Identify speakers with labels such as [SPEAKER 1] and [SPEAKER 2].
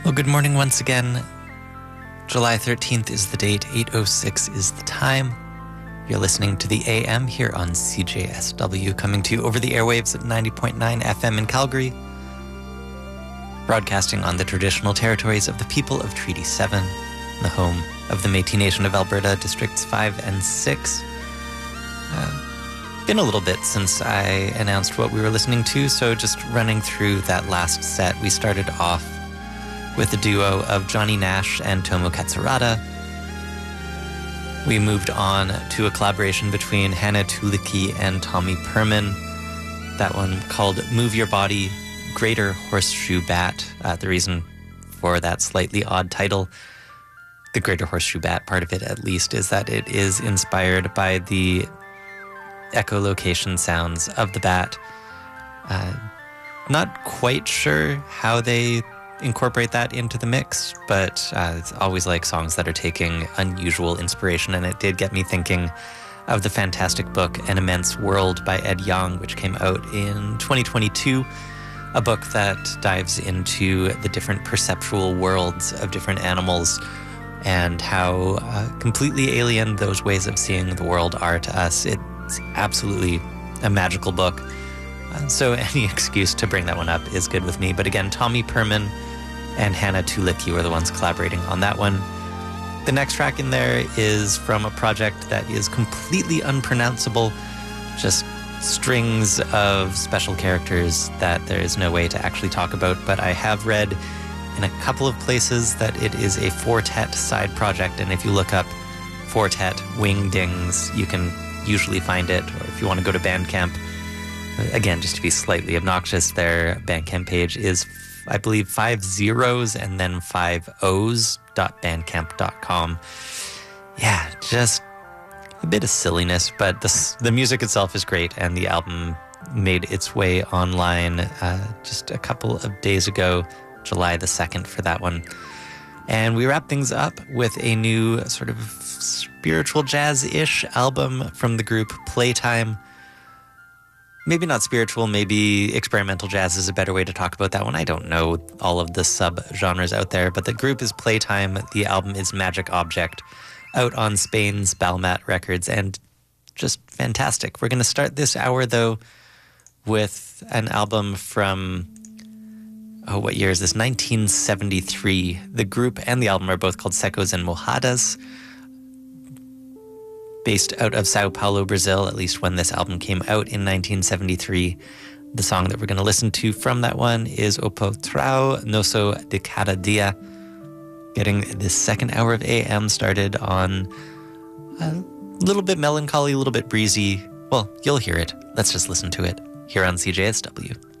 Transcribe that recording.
[SPEAKER 1] Well, good morning once again. July 13th is the date, 8:06 is the time. You're listening to the AM here on CJSW, coming to you over the airwaves at 90.9 FM in Calgary, broadcasting on the traditional territories of the people of Treaty 7, the home of the Métis Nation of Alberta, Districts 5 and 6. Been a little bit since I announced what we were listening to, so just running through that last set, we started off with the duo of Johnny Nash and Tomo Katsurada. We moved on to a collaboration between Hannah Tulicki and Tommy Perman. That one called Move Your Body, Greater Horseshoe Bat. The reason for that slightly odd title, the Greater Horseshoe Bat part of it at least, is that it is inspired by the echolocation sounds of the bat. Not quite sure how they incorporate that into the mix, but it's always like songs that are taking unusual inspiration, and it did get me thinking of the fantastic book An Immense World by Ed Yong, which came out in 2022, a book that dives into the different perceptual worlds of different animals and how completely alien those ways of seeing the world are to us. It's absolutely a magical book. So any excuse to bring that one up is good with me. But again, Tommy Perman and Hannah Tulicki were the ones collaborating on that one. The next track in there is from a project that is completely unpronounceable, just strings of special characters that there is no way to actually talk about, but I have read in a couple of places that it is a Four-Tet side project, and if you look up Four-Tet Wingdings, you can usually find it, or if you want to go to Bandcamp, again, just to be slightly obnoxious, their Bandcamp page is, I believe, 5 zeros and then 5 O's.bandcamp.com. Yeah, just a bit of silliness, but the music itself is great, and the album made its way online just a couple of days ago, July the 2nd for that one. And we wrap things up with a new sort of spiritual jazz-ish album from the group Playtime. Maybe not spiritual, maybe experimental jazz is a better way to talk about that one. I don't know all of the sub-genres out there, but the group is Playtime. The album is Magic Object, out on Spain's Balmat Records, and just fantastic. We're going to start this hour, though, with an album from, what year is this? 1973. The group and the album are both called Secos and Mojadas, based out of Sao Paulo, Brazil, at least when this album came out in 1973. The song that we're going to listen to from that one is O Patrão Nosso de Cada Dia, getting this second hour of AM started on a little bit melancholy, a little bit breezy. Well, you'll hear it. Let's just listen to it here on CJSW.